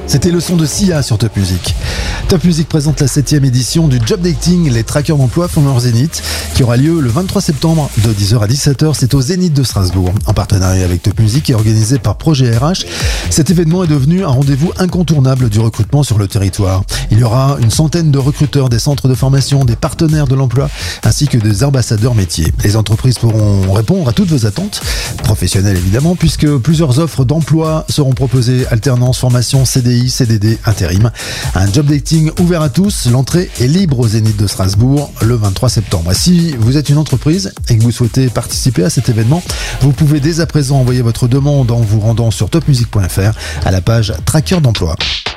C'était le son de Sia sur Top Music. Top Music présente la 7e édition du Job Dating. Les trackers d'emploi font leur zénith, qui aura lieu le 23 septembre de 10h à 17h. C'est au Zénith de Strasbourg, en partenariat avec Top Music et organisé par Projet RH. Cet événement est devenu un rendez-vous incontournable du recrutement sur le territoire. Il y aura une centaine de recruteurs des centres de formation, des partenaires de l'emploi, ainsi que des ambassadeurs métiers. Les entreprises pourront répondre à toutes vos attentes, professionnelles évidemment, puisque plusieurs offres d'emploi seront proposées: alternance, formation, CDI, CDD, intérim. Un job dating ouvert à tous. L'entrée est libre au Zénith de Strasbourg le 23 septembre. Et si vous êtes une entreprise et que vous souhaitez participer à cet événement, vous pouvez dès à présent envoyer votre demande en vous rendant sur topmusic.fr à la page Tracker d'emploi.